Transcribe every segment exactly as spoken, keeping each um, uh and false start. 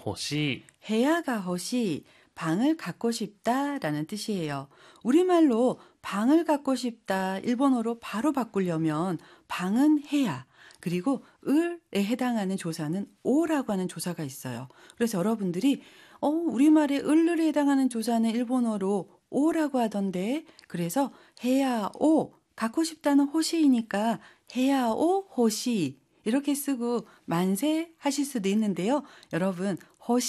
欲しい 해야가 호시, 방을 갖고 싶다라는 뜻이에요. 우리말로 방을 갖고 싶다 일본어로 바로 바꾸려면 방은 해야, 그리고 을에 해당하는 조사는 오라고 하는 조사가 있어요. 그래서 여러분들이 어, 우리말에 을을에 해당하는 조사는 일본어로 오라고 하던데, 그래서 해야 오, 갖고 싶다는 호시이니까 해야 오 호시 이렇게 쓰고 만세 하실 수도 있는데요. 여러분,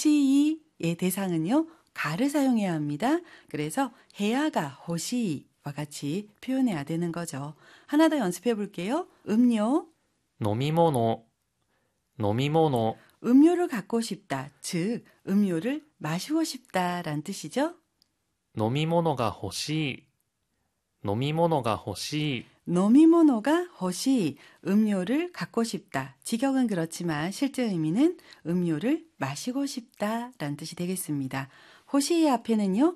호시이의 대상은요, 가를 사용해야 합니다. 그래서 해야가 호시이와 같이 표현해야 되는 거죠. 하나 더 연습해 볼게요. 음료, 飲み物飲み物 음료를 갖고 싶다. 즉, 음료를 마시고 싶다라는 뜻이죠. 飲み物が欲しい飲み物が欲しい 노미모노가 호시, 음료를 갖고 싶다. 직역은 그렇지만 실제 의미는 음료를 마시고 싶다라는 뜻이 되겠습니다. 호시의 앞에는요,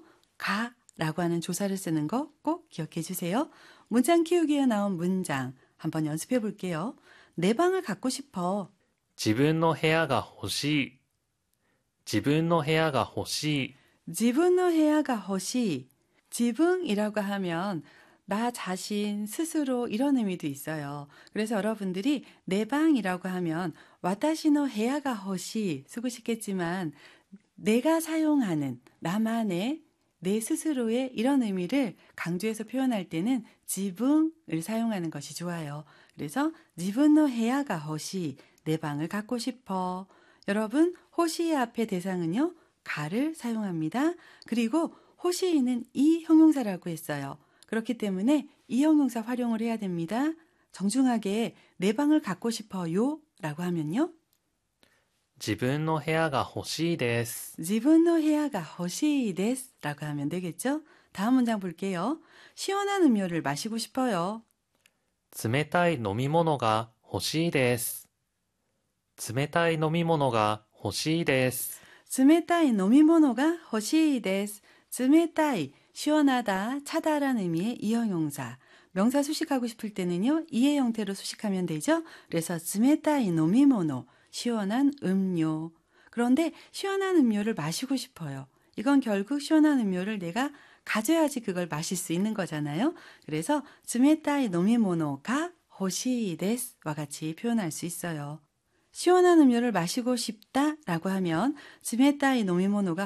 가라고 하는 조사를 쓰는 거 꼭 기억해 주세요. 문장 키우기에 나온 문장 한번 연습해 볼게요. 내 방을 갖고 싶어. 自分の部屋が欲しい自分の部屋が欲しい 지분의 해야가 호시. 지붕이라고 하면 나 자신, 스스로 이런 의미도 있어요. 그래서 여러분들이 내 방이라고 하면 와타시노 해야가 호시 쓰고 싶겠지만 내가 사용하는 나만의 내 스스로의 이런 의미를 강조해서 표현할 때는 지붕을 사용하는 것이 좋아요. 그래서 지분노 해야가 호시, 내 방을 갖고 싶어. 여러분, 호시의 앞에 대상은요, 가를 사용합니다. 그리고 호시이는 이 형용사라고 했어요. 그렇기 때문에 이 형용사 활용을 해야 됩니다. 정중하게 내 방을 갖고 싶어요 라고 하면요, 自分の部屋が欲しいです 지분노 해야가 호시이 데스 라고 하면 되겠죠? 다음 문장 볼게요. 시원한 음료를 마시고 싶어요. 冷たい飲み物が欲しいです冷たい飲み物が欲しいです 즈메타이 노미모노가 호시이 데스. 즈메타이, 시원하다, 차다라는 의미의 이형용사. 명사 수식하고 싶을 때는요, 이의 형태로 수식하면 되죠. 그래서 즈메타이 노미모노, 시원한 음료. 그런데 시원한 음료를 마시고 싶어요. 이건 결국 시원한 음료를 내가 가져야지 그걸 마실 수 있는 거잖아요. 그래서 즈메타이 노미모노가 호시이 데스와 같이 표현할 수 있어요. 시원한 음료를 마시고 싶다라고 하면 즈메타이 노미모노가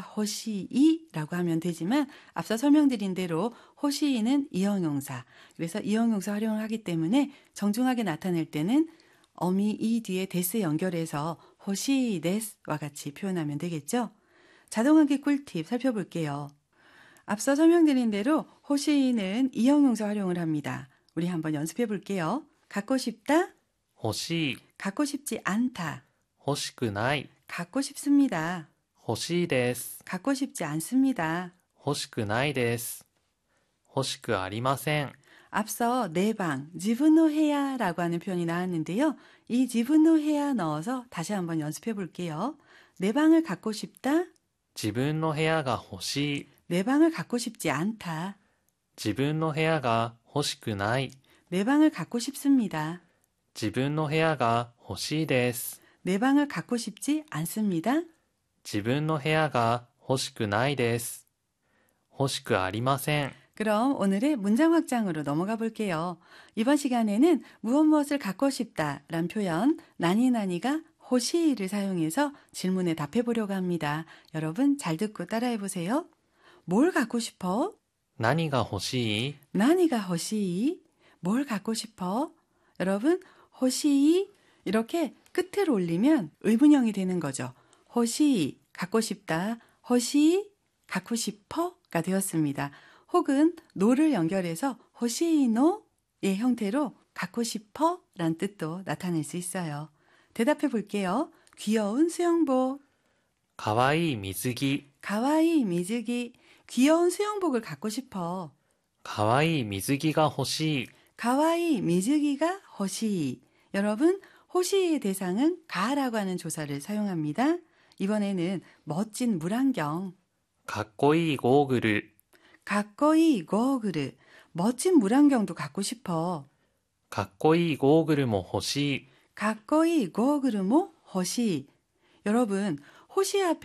호시이라고 하면 되지만 앞서 설명드린 대로 호시이는 이형용사, 그래서 이형용사 활용을 하기 때문에 정중하게 나타낼 때는 어미 이 뒤에 데스 연결해서 호시이 데스와 같이 표현하면 되겠죠. 자동하기 꿀팁 살펴볼게요. 앞서 설명드린 대로 호시이는 이형용사 활용을 합니다. 우리 한번 연습해 볼게요. 갖고 싶다, 欲しい 갖고 싶지 않다, 欲しくない 갖고 싶습니다, 欲しいです 갖고 싶지 않습니다. 欲しくないです欲しくありません 앞서 내 방, 지분노 해야라고 하는 표현이 나왔는데요. 이 지분노 해야 넣어서 다시 한번 연습해 볼게요. 내 방을 갖고 싶다, 自分の部屋が欲しい 내 방을 갖고 싶지 않다, 自分の部屋が欲しくない 내 방을 갖고 싶습니다, 自分の部屋が欲しいです 내 방을 갖고 싶지 않습니다. 自分の部屋が欲しくないです欲しくありません 그럼 오늘의 문장 확장으로 넘어가 볼게요. 이번 시간에는 무엇 무엇을 갖고 싶다란 표현 나니나니가 호시를 사용해서 질문에 답해 보려고 합니다. 여러분 잘 듣고 따라해 보세요. 뭘 갖고 싶어? 何が欲しい 나니가 호시. 뭘 갖고 싶어? 여러분 호시 이렇게 끝을 올리면 의문형이 되는 거죠. 호시 갖고 싶다. 호시 갖고 싶어가 되었습니다. 혹은 노를 연결해서 호시노의 형태로 갖고 싶어 란 뜻도 나타낼 수 있어요. 대답해 볼게요. 귀여운 수영복. かわいい水着 가와이 미즈기. 귀여운 수영복을 갖고 싶어. かわいい水着が欲しい 가와이 미즈기가 호시. 여러분, 호시의 대상은 가라고 하는 조사를 사용합니다. 이번에는 멋진 물안경. かっこいいゴーグル 가꼬이 고그르. 멋진 물안경도 갖고 싶어. かっこいいゴーグルも欲しい 가꼬이 고그르모 호시. 여러분, 호시 앞에